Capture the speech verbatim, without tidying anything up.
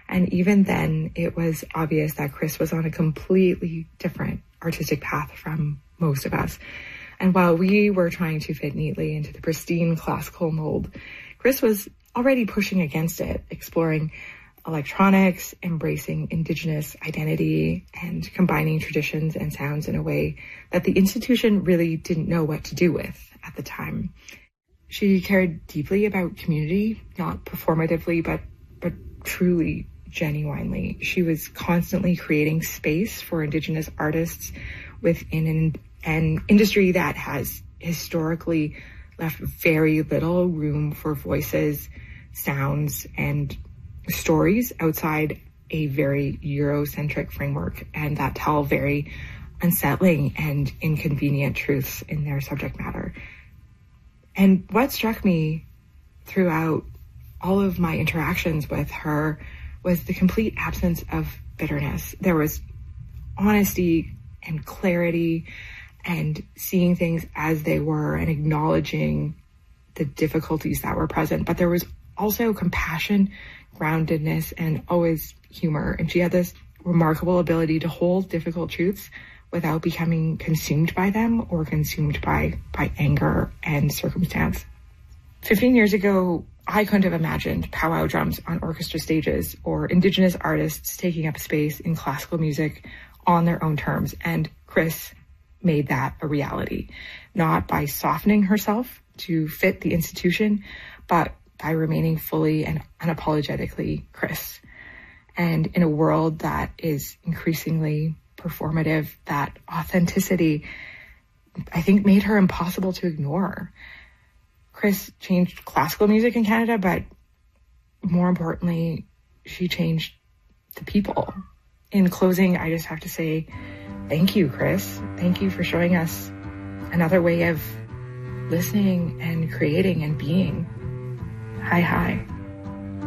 And even then, it was obvious that Chris was on a completely different artistic path from most of us. And while we were trying to fit neatly into the pristine classical mold, Chris was already pushing against it, exploring electronics, embracing Indigenous identity, and combining traditions and sounds in a way that the institution really didn't know what to do with at the time. She cared deeply about community, not performatively, but but truly, genuinely. She was constantly creating space for Indigenous artists within an, an industry that has historically left very little room for voices, sounds, and stories outside a very Eurocentric framework, and that tell very unsettling and inconvenient truths in their subject matter. And what struck me throughout all of my interactions with her was the complete absence of bitterness. There was honesty and clarity and seeing things as they were and acknowledging the difficulties that were present. But there was also compassion, groundedness, and always humor. And she had this remarkable ability to hold difficult truths without becoming consumed by them or consumed by, by anger and circumstance. Fifteen years ago, I couldn't have imagined powwow drums on orchestra stages or Indigenous artists taking up space in classical music on their own terms. And Chris made that a reality, not by softening herself to fit the institution, but by remaining fully and unapologetically Chris. And in a world that is increasingly performative, that authenticity, I think, made her impossible to ignore. Chris changed classical music in Canada, but more importantly, she changed the people. In closing, I just have to say, thank you, Chris. Thank you for showing us another way of listening and creating and being. Hi, hi.